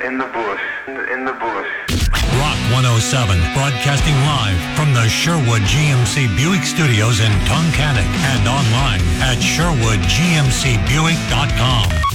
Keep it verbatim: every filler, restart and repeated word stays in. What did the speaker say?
in the bush, in the bush. Rock one oh seven, broadcasting live from the Sherwood G M C Buick Studios in Tunkhannock and online at sherwood g m c buick dot com.